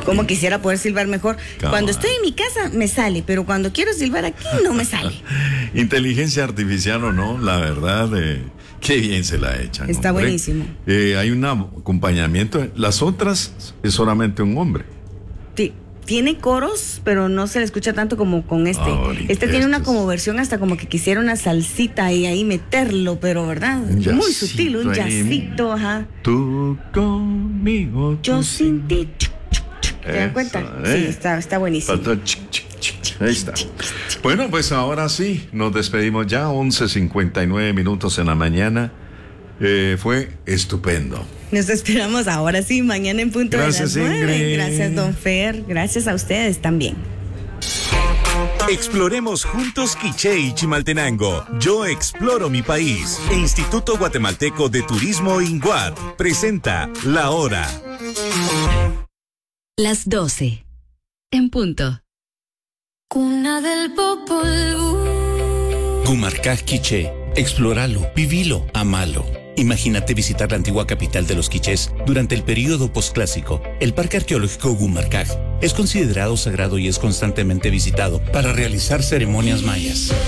Como quisiera poder silbar mejor. Cabal. Cuando estoy en mi casa me sale, pero cuando quiero silbar aquí no me sale. Inteligencia artificial o no, la verdad, qué bien se la echan. Está hombre. buenísimo. Hay un acompañamiento. Las otras es solamente un hombre. Sí, tiene coros, pero no se le escucha tanto como con este. Este tiene una como versión hasta como que quisiera una salsita y ahí meterlo, pero ¿verdad? Muy sutil, un jazzito, ajá. Tú conmigo. Yo tú sin ti. ¿Te das cuenta? Sí, está buenísimo. Faltó ahí está. Bueno, pues ahora sí, nos despedimos ya, 11:59 minutos en la mañana. Fue estupendo. Nos esperamos ahora sí, mañana en punto Gracias, de las 9. Ingrid. Gracias, don Fer. Gracias a ustedes también. Exploremos juntos Quiché y Chimaltenango. Yo exploro mi país. E Instituto Guatemalteco de Turismo INGUAT presenta La Hora. Las 12. En punto. Cuna del Popol Vuh. Gumarcaj Quiché. Explóralo, vivilo, amalo. Imagínate visitar la antigua capital de los quichés durante el período posclásico. El Parque Arqueológico Gumarcaj es considerado sagrado y es constantemente visitado para realizar ceremonias mayas.